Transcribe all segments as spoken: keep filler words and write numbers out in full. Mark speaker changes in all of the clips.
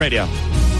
Speaker 1: Radio.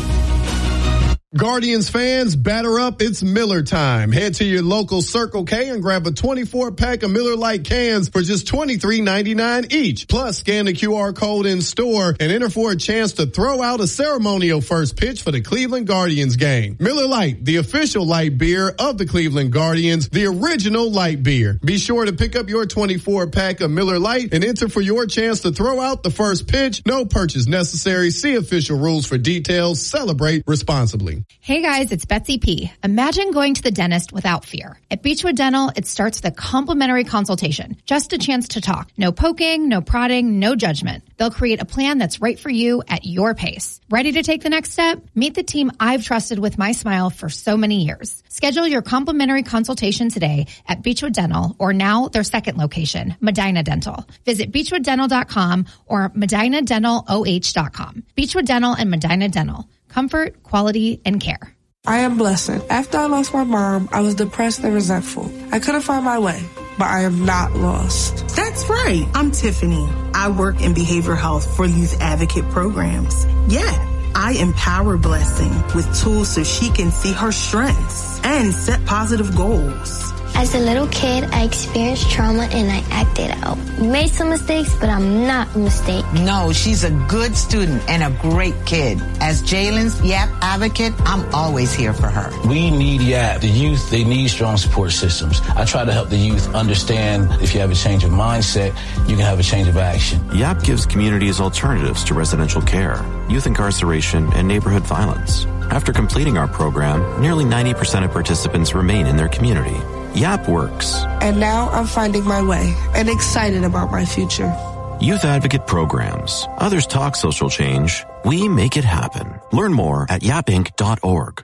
Speaker 2: Guardians fans, batter up. It's Miller time. Head to your local Circle K and grab a twenty-four pack of Miller Lite cans for just twenty-three ninety-nine each. Plus, scan the Q R code in store and enter for a chance to throw out a ceremonial first pitch for the Cleveland Guardians game. Miller Lite, the official light beer of the Cleveland Guardians, the original light beer. Be sure to pick up your twenty-four pack of Miller Lite and enter for your chance to throw out the first pitch. No purchase necessary. See official rules for details. Celebrate responsibly.
Speaker 3: Hey guys, it's Betsy P. Imagine going to the dentist without fear. At Beechwood Dental, it starts with a complimentary consultation. Just a chance to talk. No poking, no prodding, no judgment. They'll create a plan that's right for you at your pace. Ready to take the next step? Meet the team I've trusted with my smile for so many years. Schedule your complimentary consultation today at Beechwood Dental, or now their second location, Medina Dental. Visit beechwood dental dot com or medina dental o h dot com. Beechwood Dental and Medina Dental. Comfort, quality, and care.
Speaker 4: I am Blessing. After I lost my mom, I was depressed and resentful. I couldn't find my way, but I am not lost.
Speaker 5: That's right. I'm Tiffany. I work in behavioral health for youth advocate programs. Yeah, I empower Blessing with tools so she can see her strengths and set positive goals.
Speaker 6: As a little kid, I experienced trauma and I acted out. Made some mistakes, but I'm not a mistake.
Speaker 7: No, she's a good student and a great kid. As Jalen's Y A P advocate, I'm always here for her.
Speaker 8: We need Y A P. The youth, they need strong support systems. I try to help the youth understand if you have a change of mindset, you can have a change of action.
Speaker 9: Y A P gives communities alternatives to residential care, youth incarceration, and neighborhood violence. After completing our program, nearly ninety percent of participants remain in their community. Y A P works.
Speaker 4: And now I'm finding my way and excited about my future.
Speaker 9: Youth Advocate Programs. Others talk social change. We make it happen. Learn more at yap inc dot org.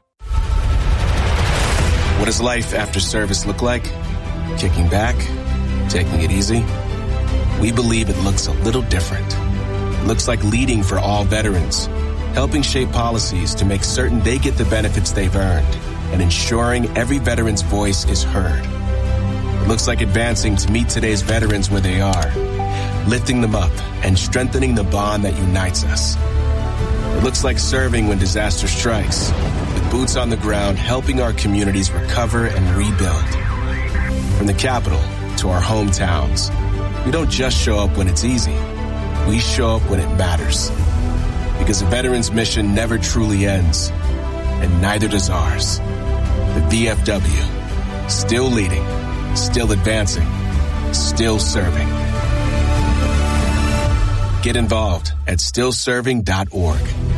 Speaker 10: What does life after service look like? Kicking back? Taking it easy? We believe it looks a little different. It looks like leading for all veterans, helping shape policies to make certain they get the benefits they've earned, and ensuring every veteran's voice is heard. It looks like advancing to meet today's veterans where they are, lifting them up and strengthening the bond that unites us. It looks like serving when disaster strikes, with boots on the ground helping our communities recover and rebuild. From the capital to our hometowns, we don't just show up when it's easy. We show up when it matters. Because a veteran's mission never truly ends, and neither does ours. The V F W, still leading, still advancing, still serving. Get involved at still serving dot org.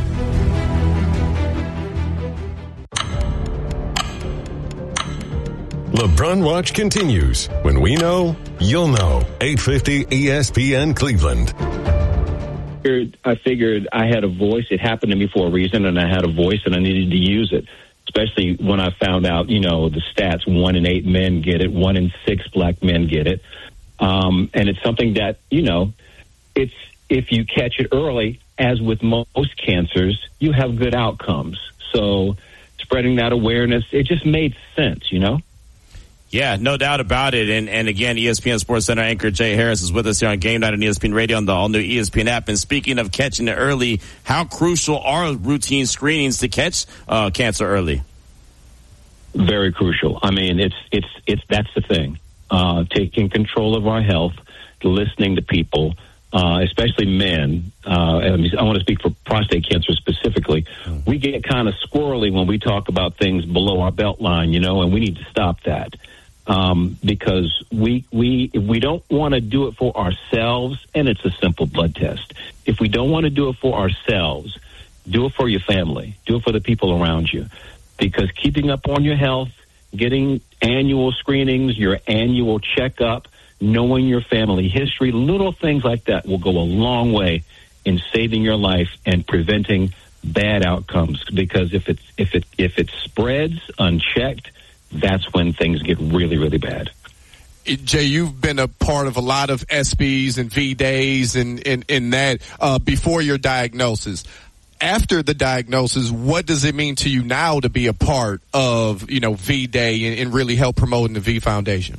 Speaker 11: LeBron Watch continues. When we know, you'll know. eight fifty E S P N Cleveland.
Speaker 12: I figured I had a voice. It happened to me for a reason, and I had a voice, and I needed to use it, especially when I found out, you know, the stats. One in eight men get it. One in six black men get it. Um, and it's something that, you know, it's if you catch it early, as with most cancers, you have good outcomes. So spreading that awareness, it just made sense, you know?
Speaker 1: Yeah, no doubt about it. And and again, E S P N Sports Center anchor Jay Harris is with us here on Game Night on E S P N Radio on the all-new E S P N app. And speaking of catching it early, how crucial are routine screenings to catch uh, cancer early?
Speaker 12: Very crucial. I mean, it's it's it's that's the thing. Uh, taking control of our health, listening to people, uh, especially men. Uh, and I want to speak for prostate cancer specifically. Mm. We get kind of squirrely when we talk about things below our belt line, you know, and we need to stop that. Um, because we we if we don't want to do it for ourselves, and it's a simple blood test. If we don't want to do it for ourselves, do it for your family. Do it for the people around you. Because keeping up on your health, getting annual screenings, your annual checkup, knowing your family history, little things like that will go a long way in saving your life and preventing bad outcomes. Because if it's if it if it spreads unchecked, that's when things get really, really bad.
Speaker 2: Jay, you've been a part of a lot of S Bs and V-Days and, and, and that uh, before your diagnosis. After the diagnosis, what does it mean to you now to be a part of, you know, V-Day and, and really help promoting the V Foundation?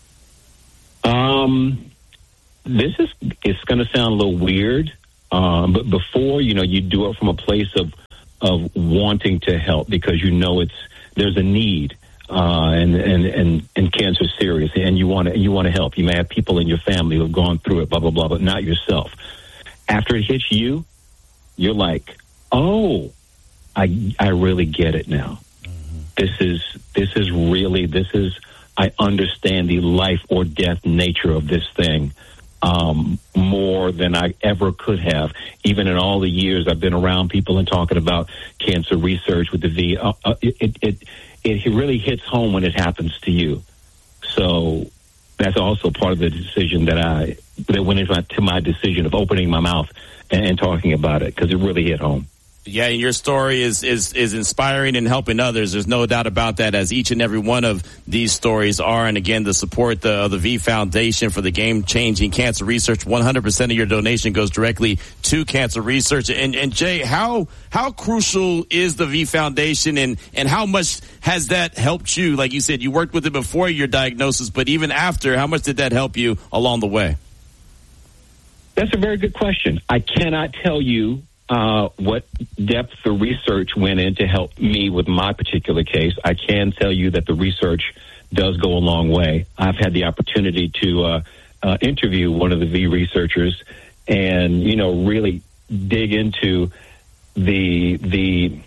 Speaker 12: Um, this is, it's going to sound a little weird, um, but before, you know, you do it from a place of of wanting to help because you know it's there's a need. Uh, and, and, and, and cancer is serious, and you want to, you want to help. You may have people in your family who have gone through it, blah, blah, blah, but not yourself. After it hits you, you're like, oh, I, I really get it now. Mm-hmm. This is, this is really, this is, I understand the life or death nature of this thing, um, more than I ever could have. Even in all the years I've been around people and talking about cancer research with the V, uh, uh, it, it, it It really hits home when it happens to you. So that's also part of the decision that I that went into my, to my decision of opening my mouth and, and talking about it because it really hit home.
Speaker 1: Yeah, and your story is, is, is inspiring and helping others. There's no doubt about that, as each and every one of these stories are. And again, the support the, of the V Foundation for the game-changing cancer research, one hundred percent of your donation goes directly to cancer research. And, and Jay, how how crucial is the V Foundation, and, and how much has that helped you? Like you said, you worked with it before your diagnosis, but even after, how much did that help you along the way?
Speaker 12: That's a very good question. I cannot tell you Uh, what depth the research went in to help me with my particular case. I can tell you that the research does go a long way. I've had the opportunity to uh, uh, interview one of the V researchers and, you know, really dig into the the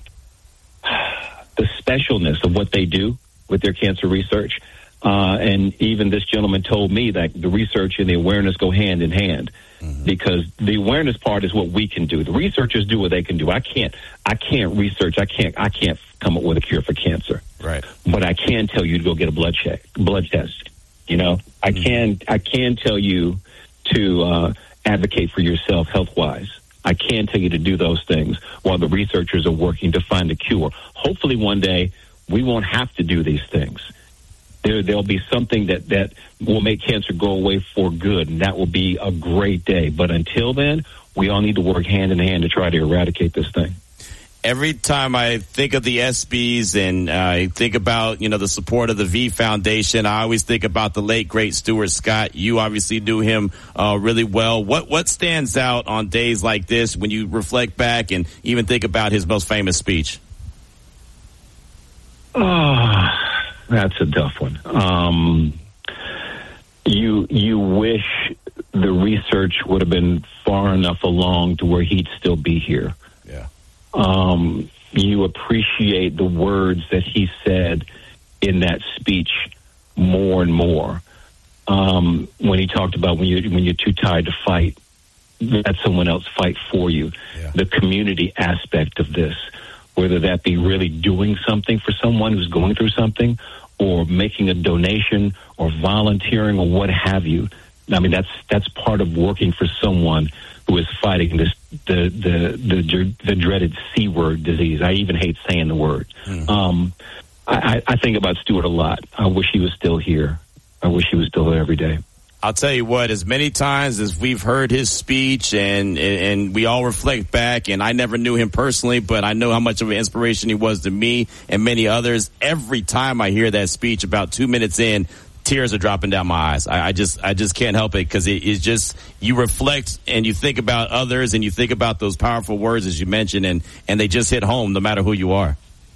Speaker 12: the specialness of what they do with their cancer research. Uh, and even this gentleman told me that the research and the awareness go hand in hand, mm-hmm. because the awareness part is what we can do. The researchers do what they can do. I can't, I can't research. I can't, I can't come up with a cure for cancer.
Speaker 1: Right.
Speaker 12: But I can tell you to go get a blood check, blood test. You know, I mm-hmm. can, I can tell you to uh, advocate for yourself health wise. I can tell you to do those things while the researchers are working to find a cure. Hopefully one day we won't have to do these things. There, there'll be something that, that will make cancer go away for good, and that will be a great day. But until then, we all need to work hand in hand to try to eradicate this thing.
Speaker 1: Every time I think of the ESPYs and I think about, you know, the support of the V Foundation, I always think about the late, great Stuart Scott. You obviously knew him uh, really well. What what stands out on days like this when you reflect back and even think about his most famous speech?
Speaker 12: Oh, that's a tough one. Um, you you wish the research would have been far enough along to where he'd still be here.
Speaker 1: Yeah.
Speaker 12: Um, you appreciate the words that he said in that speech more and more. Um, when he talked about when you when you're too tired to fight, let someone else fight for you.
Speaker 1: Yeah.
Speaker 12: The community aspect of this, whether that be really doing something for someone who's going through something, or making a donation, or volunteering, or what have you. I mean, that's that's part of working for someone who is fighting this the the the, the dreaded C word disease. I even hate saying the word. Mm-hmm. Um, I, I think about Stuart a lot. I wish he was still here. I wish he was still there every day.
Speaker 1: I'll tell you what, as many times as we've heard his speech and, and we all reflect back, and I never knew him personally, but I know how much of an inspiration he was to me and many others. Every time I hear that speech, about two minutes in, tears are dropping down my eyes. I, I just, I just can't help it, because it is just, you reflect and you think about others and you think about those powerful words, as you mentioned, and, and they just hit home no matter who you are.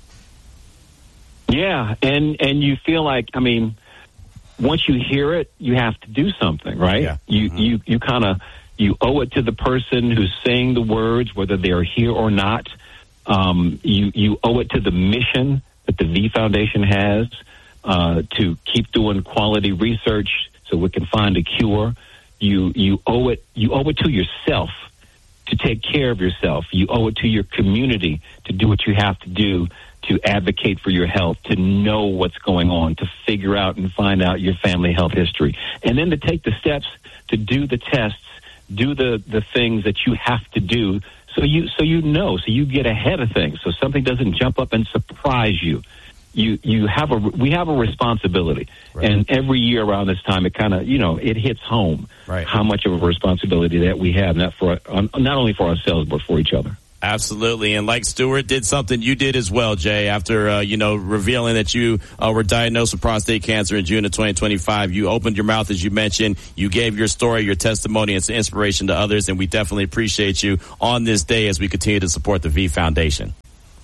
Speaker 12: Yeah. And, and you feel like, I mean, once you hear it, you have to do something, right?
Speaker 1: Yeah.
Speaker 12: You,
Speaker 1: Mm-hmm.
Speaker 12: you, you kind of, you owe it to the person who's saying the words, whether they're here or not. Um, you, you owe it to the mission that the V Foundation has, uh, to keep doing quality research so we can find a cure. You, you owe it, you owe it to yourself to take care of yourself. You owe it to your community to do what you have to do to advocate for your health, to know what's going on, to figure out and find out your family health history, and then to take the steps to do the tests, do the, the things that you have to do so you so you know, so you get ahead of things, so something doesn't jump up and surprise you. You you have a we have a responsibility, right. And every year around this time, it kind of you know it hits home,
Speaker 1: right.
Speaker 12: How much of a responsibility that we have, not for not only for ourselves but for each other.
Speaker 1: Absolutely. And like Stuart did something you did as well, Jay, after, uh, you know, revealing that you uh, were diagnosed with prostate cancer in June of twenty twenty-five. You opened your mouth, as you mentioned. You gave your story, your testimony, and inspiration to others. And we definitely appreciate you on this day as we continue to support the V Foundation.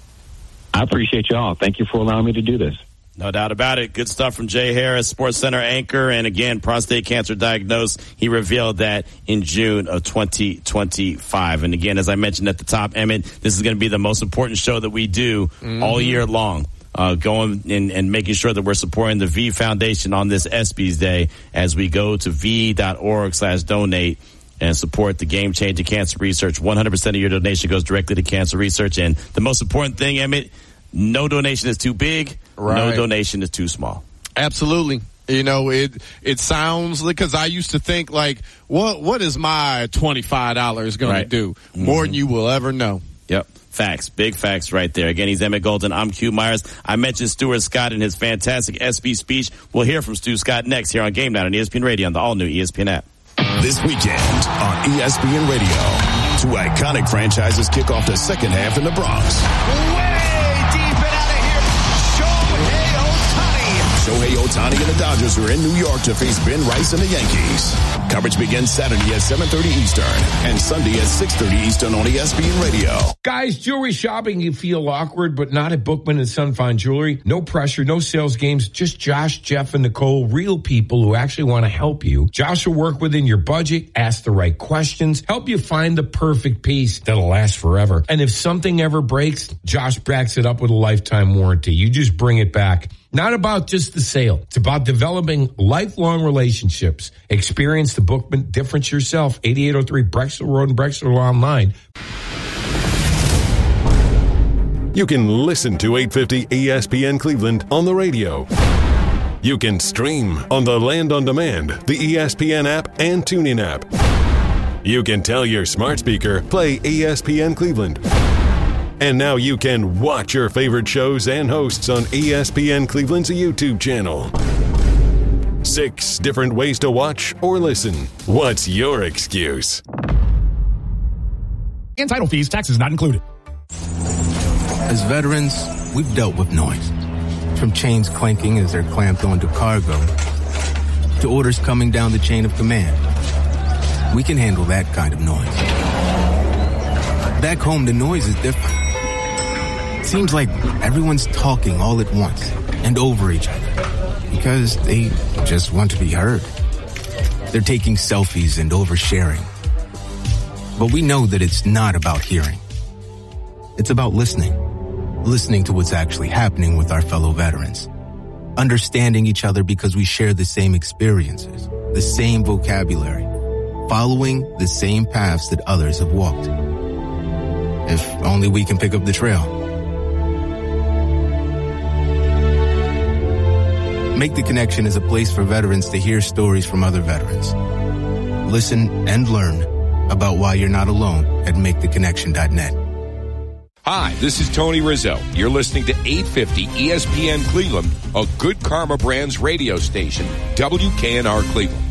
Speaker 12: I appreciate y'all. Thank you for allowing me to do this.
Speaker 1: No doubt about it. Good stuff from Jay Harris, Sports Center anchor, and again, prostate cancer diagnosed. He revealed that in June of twenty twenty-five. And again, as I mentioned at the top, Emmett, this is going to be the most important show that we do mm-hmm. all year long. Uh, going and, and making sure that we're supporting the V Foundation on this ESPYs Day as we go to v.org slash donate and support the game-changing cancer research. one hundred percent of your donation goes directly to cancer research. And the most important thing, Emmett, no donation is too big. Right. No donation is too small.
Speaker 13: Absolutely. You know, it it sounds, because I used to think, like, what what is my twenty-five dollars going right. to do? Mm-hmm. More than you will ever know.
Speaker 1: Yep. Facts. Big facts right there. Again, he's Emmett Golden. I'm Q Myers. I mentioned Stuart Scott in his fantastic S B speech. We'll hear from Stu Scott next here on Game Night on E S P N Radio on the all-new E S P N app.
Speaker 14: This weekend on E S P N Radio, two iconic franchises kick off the second half in the Bronx. Shohei Ohtani and the Dodgers are in New York to face Ben Rice and the Yankees. Coverage begins Saturday at seven thirty Eastern and Sunday at six thirty Eastern on E S P N Radio.
Speaker 15: Guys, jewelry shopping, you feel awkward, but not at Bookman and Son Fine Jewelry. No pressure, no sales games, just Josh, Jeff, and Nicole, real people who actually want to help you. Josh will work within your budget, ask the right questions, help you find the perfect piece that'll last forever. And if something ever breaks, Josh backs it up with a lifetime warranty. You just bring it back. Not about just the sale. It's about developing lifelong relationships. Experience the Bookman difference yourself. eighty-eight oh three Brexel Road and Brexel online.
Speaker 11: You can listen to eight fifty E S P N Cleveland on the radio. You can stream on the Land on Demand, the E S P N app, and TuneIn app. You can tell your smart speaker, play E S P N Cleveland. And now you can watch your favorite shows and hosts on E S P N Cleveland's YouTube channel. Six different ways to watch or listen. What's your excuse?
Speaker 16: And title fees, taxes not included.
Speaker 17: As veterans, we've dealt with noise. From chains clanking as they're clamped onto cargo, to orders coming down the chain of command. We can handle that kind of noise. Back home, the noise is different. Seems like everyone's talking all at once and over each other because they just want to be heard. They're taking selfies and oversharing. But we know that it's not about hearing. It's about listening. Listening to what's actually happening with our fellow veterans. Understanding each other because we share the same experiences, the same vocabulary, following the same paths that others have walked. If only we can pick up the trail. Make the Connection is a place for veterans to hear stories from other veterans. Listen and learn about why you're not alone at make the connection dot net.
Speaker 18: Hi, this is Tony Rizzo. You're listening to eight fifty E S P N Cleveland, a Good Karma Brands radio station, W K N R Cleveland.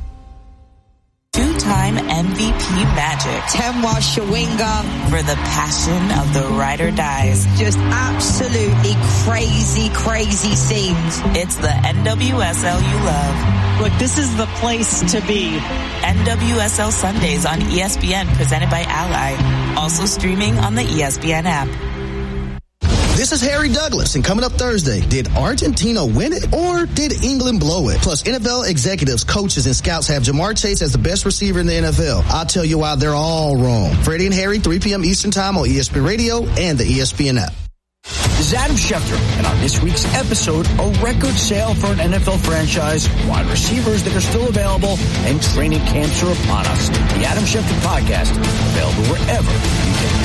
Speaker 19: Two-time M V P Magic.
Speaker 20: Temwa Shawinga.
Speaker 19: For the passion of the ride or dies.
Speaker 20: Just absolutely crazy, crazy scenes.
Speaker 19: It's the N W S L you love.
Speaker 20: Look, this is the place to be.
Speaker 19: N W S L Sundays on E S P N, presented by Ally. Also streaming on the E S P N app.
Speaker 21: This is Harry Douglas, and coming up Thursday, did Argentina win it or did England blow it? Plus, N F L executives, coaches, and scouts have Jamar Chase as the best receiver in the N F L. I'll tell you why they're all wrong. Freddie and Harry, three p.m. Eastern Time on E S P N Radio and the E S P N app.
Speaker 22: This is Adam Schefter, and on this week's episode, a record sale for an N F L franchise, wide receivers that are still available, and training camps are upon us. The Adam Schefter Podcast, available wherever you get